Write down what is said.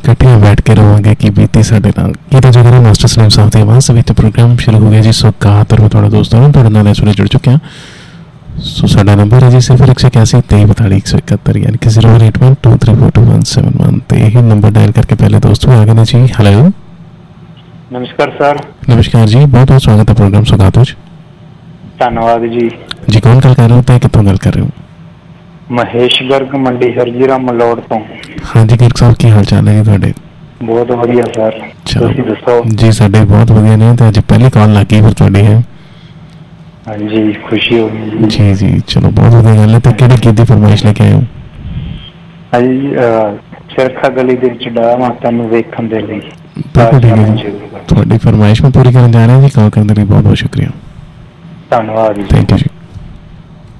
ਇਕੱਠੇ ਬੈਠ ਕੇ ਰਵਾਂਗੇ ਕਿ ਬੀਤੀ ਸਾਡੇ ਨਾਲ ਇਹ ਤਾਂ ਜਦੋਂ ਮਾਸਟਰ ਸਲੀਮ ਸਾਹਿਬ ਦੀ ਆਵਾਜ਼ ਵਿੱਚ ਪ੍ਰੋਗਰਾਮ ਸ਼ੁਰੂ ਹੋ ਗਿਆ ਜੀ। ਸੁਖਾਤ ਮੈਂ ਤੁਹਾਡਾ ਦੋਸਤ ਹਾਂ, ਤੁਹਾਡੇ ਨਾਲ ਇਸ ਵੇਲੇ ਜੁੜ ਚੁੱਕਿਆ। ਸੋ ਸਾਡਾ ਨੰਬਰ ਹੈ ਜੀ 0181 2342 171 यानी कि 08123422171 ਤੇ ਇਹ ਨੰਬਰ ਡਾਇਲ ਕਰਕੇ ਪਹਿਲੇ ਦੋਸਤ ਆ ਗਏ ਨੇ ਜੀ। ਹੈਲੋ ਨਮਸਕਾਰ ਸਰ। ਨਮਸਕਾਰ ਜੀ, ਬਹੁਤ ਬਹੁਤ ਸਵਾਗਤ ਹੈ ਪ੍ਰੋਗਰਾਮ ਸੁਖਾਤ ਵਿੱਚ। ਧੰਨਵਾਦ ਜੀ। ਜੀ ਕੌਣ ਗੱਲ ਕਰ ਰਹੇ ਹੋ ਤੇ ਕਿੱਥੋਂ ਗੱਲ ਕਰ ਰਹੇ ਹੋ? ਮਹੇਸ਼ ਗਰਗ ਮੰਡੀ ਹਰਜੀਰਾ ਮਲੋੜ ਤੋਂ। ਹਾਂਜੀ ਗਰਗ ਸਾਹਿਬ, ਕੀ ਹਾਲ ਚਾਲ ਹੈ ਜੀ ਤੁਹਾਡੇ? ਬਹੁਤ ਵਧੀਆ ਸਰ, ਤੁਸੀਂ ਦੱਸੋ? ਜੀ ਸਾਡੇ ਬਹੁਤ ਵਧੀਆ ਨੇ ਤੇ ਅੱਜ ਪਹਿਲੀ ਕਾਲ ਲੱਗੀ ਫਿਰ ਤੁਹਾਡੀ ਹੈ। ਹਾਂਜੀ ਖੁਸ਼ੀ ਹੋ ਗਈ ਜੀ ਜੀ, ਚਲੋ ਬਹੁਤ ਵਧੀਆ ਗੱਲ ਹੈ। ਤੇ ਕਿਹੜੀ ਗੀਤ ਦੀ ਫਰਮਾਇਸ਼ ਲੈ ਕੇ ਆਏ ਹੋ? ਹਾਂਜੀ ਚਰਖਾ ਗਲੀ ਦੇ ਵਿੱਚ ਡਾ ਮਾਤਾ ਨੂੰ ਵੇਖਣ ਦੇ ਲਈ। ਤੁਹਾਡੀ ਫਰਮਾਇਸ਼ ਮੈਂ ਪੂਰੀ ਕਰਨ ਜਾ ਰਿਹਾ ਜੀ। ਕਾਲ ਕਰਨ ਦੇ ਲਈ ਬਹੁਤ ਬਹੁਤ ਸ਼ੁਕਰੀਆ। ਧੰਨਵਾਦ ਜੀ। ਥੈਂਕ ਯੂ ਜੀ।